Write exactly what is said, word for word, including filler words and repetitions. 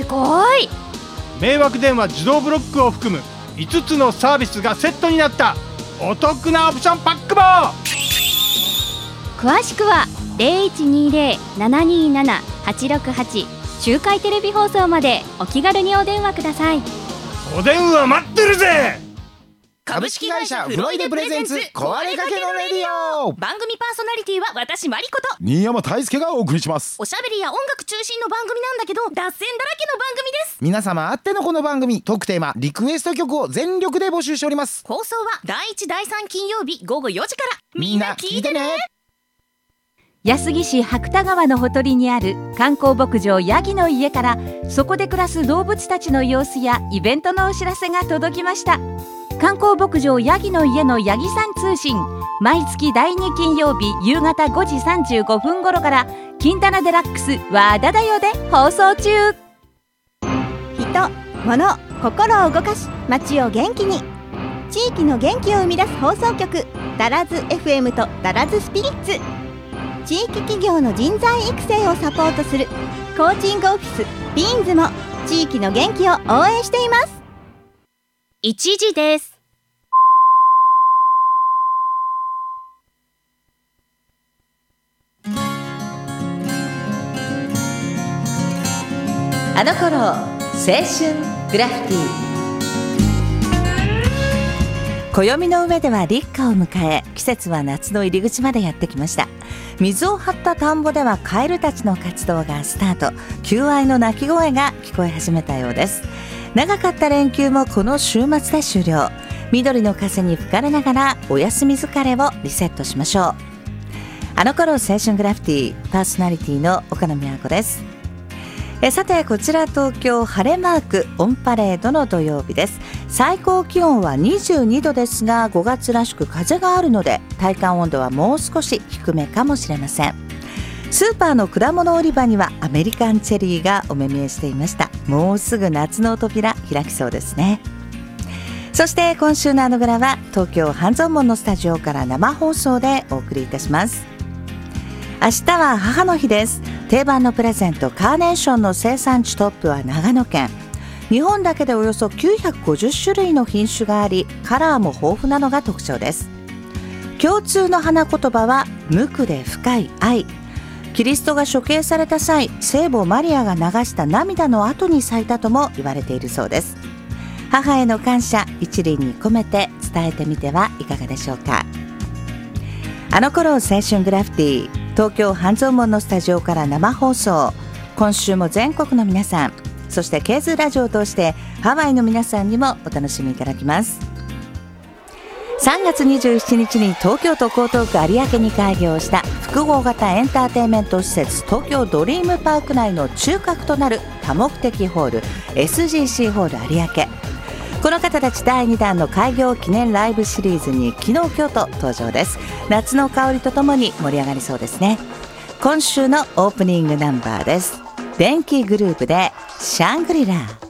すごい。 迷惑電話自動ブロックを含むいつつのサービスがセットになったお得なオプションパックも。 詳しくは ゼロいちにゼロ ななにーなな はちろくはち 周回テレビ放送までお気軽にお電話ください。 お電話待ってるぜ。 株式会社フロイデプレゼンツ壊れかけのレディオ。 番組パーソナリティは私マリコと新山大輔がお送りします。 おしゃべりや音楽中心の番組なんだけど脱線だらけの番組です。 皆様あってのこの番組、トークテーマリクエスト曲を全力で募集しております。 放送はだいいちだいさん金曜日午後よじから。 みんな聞いてね。 安来市白田川のほとりにある観光牧場ヤギの家から、そこで暮らす動物たちの様子やイベントのお知らせが届きました。観光牧場ヤギの家のヤギさん通信、毎月だいに金曜日夕方ごじさんじゅうごふん頃から金棚デラックスわーだだよで放送中。 人、物、心を動かし街を元気に、地域の元気を生み出す放送局ダラズ エフエム とダラズスピリッツ。地域企業の人材育成をサポートするコーチングオフィスビーンズも地域の元気を応援しています。 いちじです。 あの頃青春グラフィティ。暦の上では立夏を迎え、季節は夏の入り口までやってきました。水を張った田んぼではカエルたちの活動がスタート。求愛の鳴き声が聞こえ始めたようです。長かった連休もこの週末で終了。緑の風に吹かれながらお休み疲れをリセットしましょう。あの頃青春グラフィティ、パーソナリティの岡野美和子です。えさて、こちら東京晴れマークオンパレードの土曜日です。最高気温はにじゅうにどですが、ごがつらしく風があるので体感温度はもう少し低めかもしれません。スーパーの果物売り場にはアメリカンチェリーがお目見えしていました。もうすぐ夏の扉開きそうですね。そして今週のあのグラは東京半蔵門のスタジオから生放送でお送りいたします。明日は母の日です。定番のプレゼントカーネーションの生産地トップは長野県。日本だけでおよそきゅうひゃくごじゅっしゅるいの品種があり、カラーも豊富なのが特徴です。共通の花言葉は無垢で深い愛。キリストが処刑された際、聖母マリアが流した涙の後に咲いたとも言われているそうです。母への感謝一輪に込めて伝えてみてはいかがでしょうか。あの頃青春グラフィティ、東京半蔵門のスタジオから生放送。今週も全国の皆さん、そしてケーズラジオを通してハワイの皆さんにもお楽しみいただきます。さんがつにじゅうしちにちに東京都江東区有明に開業した複合型エンターテインメント施設東京ドリームパーク内の中核となる多目的ホール エスジーシー ホール有明。この方たちだいにだんの開業記念ライブシリーズに昨日今日と登場です。夏の香りとともに盛り上がりそうですね。今週のオープニングナンバーです。電気グループでシャングリラ。